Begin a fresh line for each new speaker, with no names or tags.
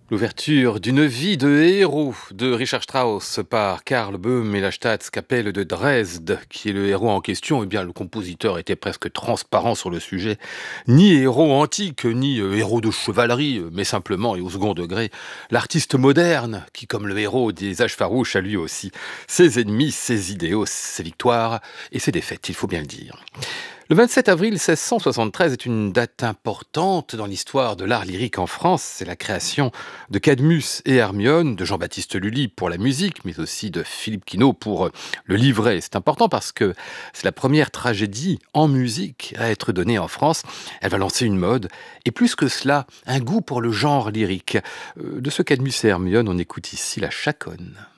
L'ouverture d'une vie de héros de Richard Strauss par Karl Böhm et la Staatskapelle de Dresde, qui est le héros en question. Eh bien, le compositeur était presque transparent sur le sujet. Ni héros antique, ni héros de chevalerie, mais simplement et au second degré, l'artiste moderne, qui, comme le héros des Âges farouches, a lui aussi ses ennemis, ses idéaux, ses victoires et ses défaites, il faut bien le dire. Le 27 avril 1673 est une date importante dans l'histoire de l'art lyrique en France. C'est la création de Cadmus et Hermione, de Jean-Baptiste Lully pour la musique, mais aussi de Philippe Quinault pour le livret. C'est important parce que c'est la première tragédie en musique à être donnée en France. Elle va lancer une mode et plus que cela, un goût pour le genre lyrique. De ce Cadmus et Hermione, on écoute ici la chaconne.